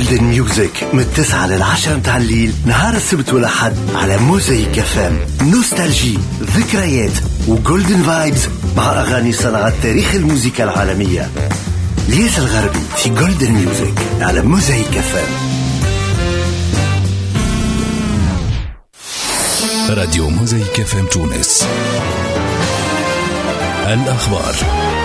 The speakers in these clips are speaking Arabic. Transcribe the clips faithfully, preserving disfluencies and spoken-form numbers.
جولدن ميوزك من التسعة للعشرة متاع الليل نهار السبت والأحد على موزايك اف ام. نوستالجي، ذكريات وجولدن فايبز مع أغاني صناعة تاريخ الموسيقى العالمية. ليس الغربي في جولدن ميوزك على موزايك اف ام. راديو موزايك اف ام تونس. الأخبار.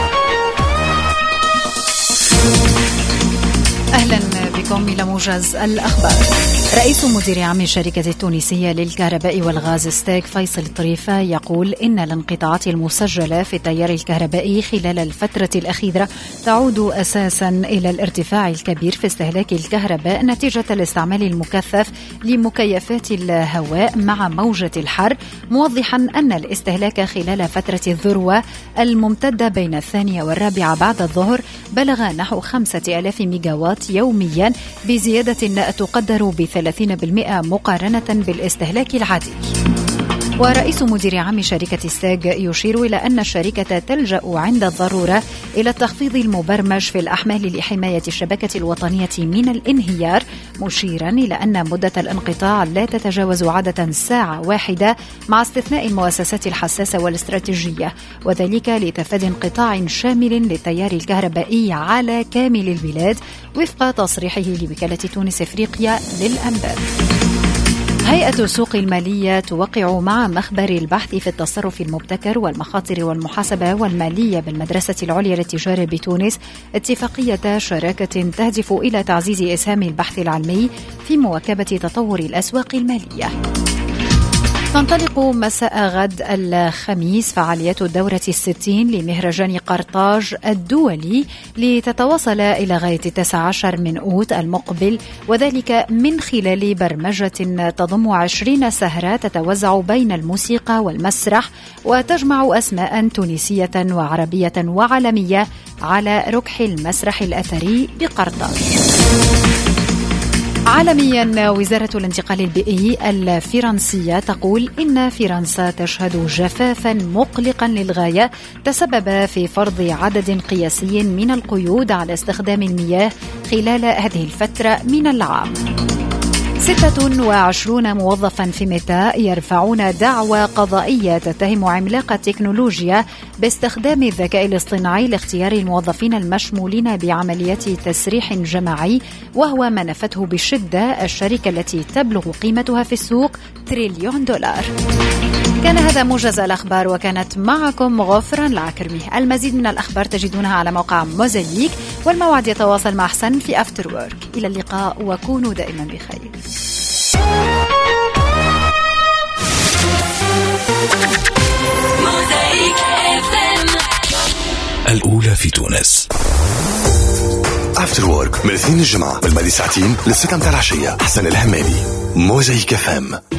أهلا بكم إلى موجز الأخبار. رئيس مدير عام الشركة التونسية للكهرباء والغاز ستاك فيصل الطريفة يقول إن الانقطاعات المسجلة في التيار الكهربائي خلال الفترة الأخيرة تعود أساسا إلى الارتفاع الكبير في استهلاك الكهرباء نتيجة الاستعمال المكثف لمكيفات الهواء مع موجة الحر، موضحا أن الاستهلاك خلال فترة الذروة الممتدة بين الثانية والرابعة بعد الظهر بلغ نحو خمسة آلاف ميجاوات يوميا، بزيادة تقدر بثلاثين بالمئة مقارنة بالاستهلاك العادي. ورئيس مدير عام شركة ستاك يشير إلى أن الشركة تلجأ عند الضرورة إلى التخفيض المبرمج في الأحمال لحماية الشبكة الوطنية من الانهيار، مشيرا إلى أن مدة الانقطاع لا تتجاوز عادة ساعة واحدة مع استثناء المؤسسات الحساسة والاستراتيجية، وذلك لتفادي انقطاع شامل للتيار الكهربائي على كامل البلاد وفق تصريحه لوكالة تونس إفريقيا للأنباء. هيئة السوق المالية توقع مع مخبر البحث في التصرف المبتكر والمخاطر والمحاسبة والمالية بالمدرسة العليا للتجارة بتونس اتفاقية شراكة تهدف إلى تعزيز إسهام البحث العلمي في مواكبة تطور الأسواق المالية. تنطلق مساء غد الخميس فعاليات الدورة الستين لمهرجان قرطاج الدولي لتتواصل إلى غاية التاسع عشر من أوت المقبل، وذلك من خلال برمجة تضم عشرين سهرة تتوزع بين الموسيقى والمسرح وتجمع أسماء تونسية وعربية وعالمية على ركح المسرح الأثري بقرطاج. عالميا، وزارة الانتقال البيئي الفرنسية تقول إن فرنسا تشهد جفافا مقلقا للغاية تسبب في فرض عدد قياسي من القيود على استخدام المياه خلال هذه الفترة من العام. ستة وعشرون موظفا في ميتا يرفعون دعوى قضائية تتهم عملاق التكنولوجيا باستخدام الذكاء الاصطناعي لاختيار الموظفين المشمولين بعمليات تسريح جماعي، وهو ما نفته بشدة الشركة التي تبلغ قيمتها في السوق تريليون دولار. كان هذا موجز الأخبار، وكانت معكم غفران العكرمي. المزيد من الأخبار تجدونها على موقع موزايك، والموعد يتواصل مع أحسن في أفتر وورك. إلى اللقاء وكونوا دائما بخير. الأولى في تونس. أفتر وورك من الاثنين الجمعة بالمالي ساعتين للستة متاع العشية. حسن الحمالي، موزايك اف ام.